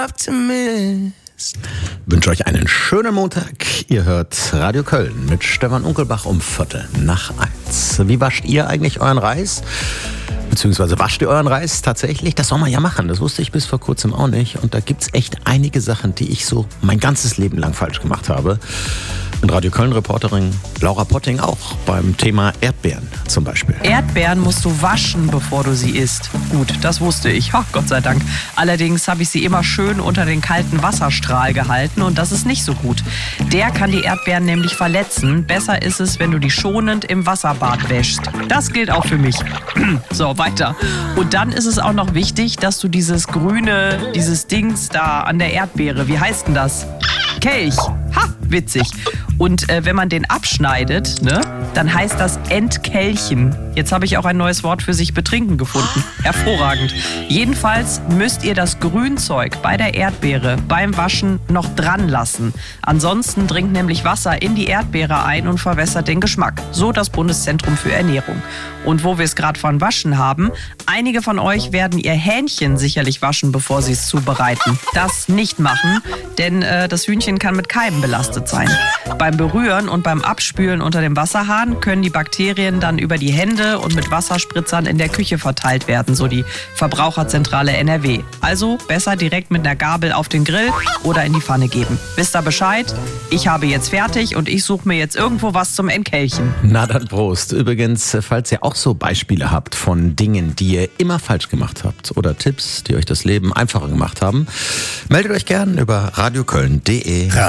Wünsche euch einen schönen Montag. Ihr hört Radio Köln mit Stefan Unkelbach um 1:15. Wie wascht ihr eigentlich euren Reis? Beziehungsweise wascht ihr euren Reis tatsächlich? Das soll man ja machen. Das wusste ich bis vor kurzem auch nicht. Und da gibt's echt einige Sachen, die ich so mein ganzes Leben lang falsch gemacht habe. Und Radio Köln-Reporterin Laura Potting auch beim Thema Erdbeeren zum Beispiel. Erdbeeren musst du waschen, bevor du sie isst. Gut, das wusste ich. Gott sei Dank. Allerdings habe ich sie immer schön unter den kalten Wasserstrahl gehalten und das ist nicht so gut. Der kann die Erdbeeren nämlich verletzen. Besser ist es, wenn du die schonend im Wasserbad wäschst. Das gilt auch für mich. So, weiter. Und dann ist es auch noch wichtig, dass du dieses Dings da an der Erdbeere, wie heißt denn das? Kelch. Witzig. Und wenn man den abschneidet, ne, dann heißt das entkelchen. Jetzt habe ich auch ein neues Wort für sich betrinken gefunden. Hervorragend. Jedenfalls müsst ihr das Grünzeug bei der Erdbeere beim Waschen noch dran lassen. Ansonsten dringt nämlich Wasser in die Erdbeere ein und verwässert den Geschmack. So das Bundeszentrum für Ernährung. Und wo wir es gerade von Waschen haben, einige von euch werden ihr Hähnchen sicherlich waschen, bevor sie es zubereiten. Das nicht machen, denn das Hühnchen kann mit Keimen belastet sein. Beim Berühren und beim Abspülen unter dem Wasserhahn können die Bakterien dann über die Hände und mit Wasserspritzern in der Küche verteilt werden, so die Verbraucherzentrale NRW. Also besser direkt mit einer Gabel auf den Grill oder in die Pfanne geben. Wisst ihr Bescheid? Ich habe jetzt fertig und ich suche mir jetzt irgendwo was zum Entkelchen. Na dann Prost. Übrigens, falls ihr auch so Beispiele habt von Dingen, die ihr immer falsch gemacht habt oder Tipps, die euch das Leben einfacher gemacht haben, meldet euch gern über radioköln.de.